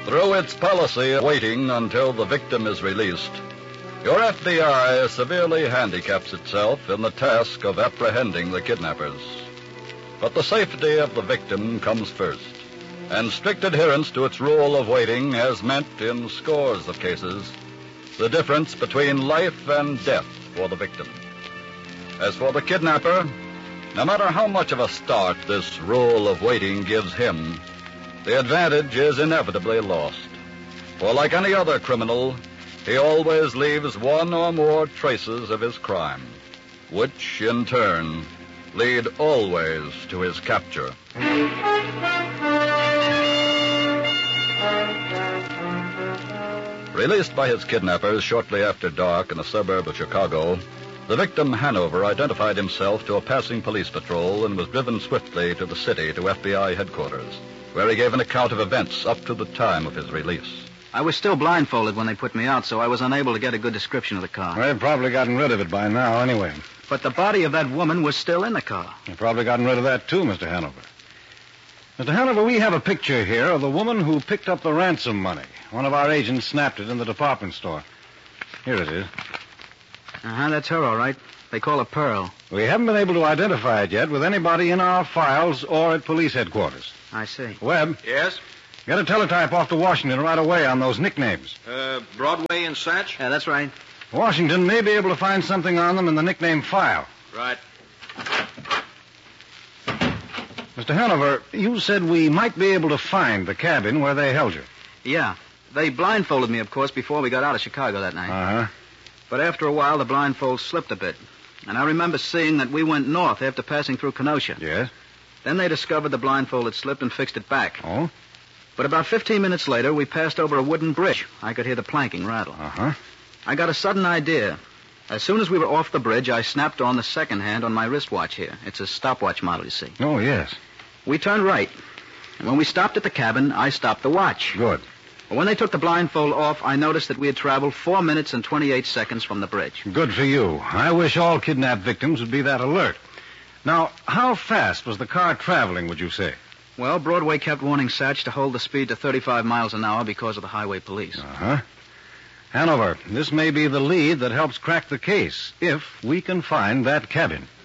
Through its policy of waiting until the victim is released, your FBI severely handicaps itself in the task of apprehending the kidnappers. But the safety of the victim comes first, and strict adherence to its rule of waiting has meant, in scores of cases, the difference between life and death for the victim. As for the kidnapper, no matter how much of a start this rule of waiting gives him, the advantage is inevitably lost. For like any other criminal, he always leaves one or more traces of his crime, which, in turn, lead always to his capture. Released by his kidnappers shortly after dark in a suburb of Chicago, the victim, Hanover, identified himself to a passing police patrol and was driven swiftly to the city to FBI headquarters, where he gave an account of events up to the time of his release. I was still blindfolded when they put me out, so I was unable to get a good description of the car. They've probably gotten rid of it by now anyway. But the body of that woman was still in the car. They've probably gotten rid of that too, Mr. Hanover. Mr. Hanover, we have a picture here of the woman who picked up the ransom money. One of our agents snapped it in the department store. Here it is. That's her, all right. They call her Pearl. We haven't been able to identify it yet with anybody in our files or at police headquarters. I see. Webb? Yes? Get a teletype off to Washington right away on those nicknames. Broadway and Satch? Yeah, that's right. Washington may be able to find something on them in the nickname file. Right. Mr. Hanover, you said we might be able to find the cabin where they held you. Yeah. They blindfolded me, of course, before we got out of Chicago that night. Uh-huh. But after a while, the blindfold slipped a bit. And I remember seeing that we went north after passing through Kenosha. Yes? Then they discovered the blindfold had slipped and fixed it back. Oh? But about 15 minutes later, we passed over a wooden bridge. I could hear the planking rattle. Uh-huh. I got a sudden idea. As soon as we were off the bridge, I snapped on the second hand on my wristwatch here. It's a stopwatch model, you see. Oh, yes. We turned right. And when we stopped at the cabin, I stopped the watch. Good. But when they took the blindfold off, I noticed that we had traveled 4 minutes and 28 seconds from the bridge. Good for you. I wish all kidnapped victims would be that alert. Now, how fast was the car traveling, would you say? Well, Broadway kept warning Satch to hold the speed to 35 miles an hour because of the highway police. Uh-huh. Hanover, this may be the lead that helps crack the case, if we can find that cabin.